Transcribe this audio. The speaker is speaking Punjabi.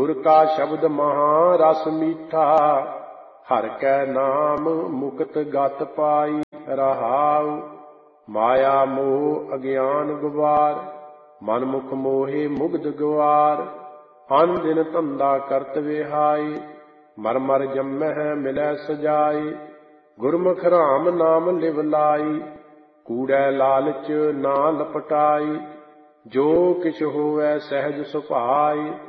ਗੁਰ ਕਾ ਸ਼ਬਦ ਮਹਾ ਰਸ ਮੀਠਾ, ਹਰਿ ਕੈ ਨਾਮ ਮੁਕਤ ਗਤ ਪਾਈ। ਰਹਾਉ ਮਾਇਆ ਮੋਹ ਅਗਿਆਨ ਗੁਬਾਰ, ਮਨ ਮੁਖ ਮੋਹਿ ਮੁਗਧ ਗਵਾਰ। ਅਨ ਦਿਨ ਧੰਦਾ ਕਰਤ ਵਿਹਾਈ, ਮਰ ਮਰ ਜੰਮਹਿ ਮਿਲੈ ਸਜਾਈ। ਗੁਰਮੁਖ ਰਾਮ ਨਾਮ ਲਿਵ ਲਾਈ, ਕੂੜੈ ਲਾਲਚ ਨਾ ਲਪਟਾਈ। ਜੋ ਕਿਛ ਹੋਵੈ ਸਹਿਜ ਸੁਭਾਈ,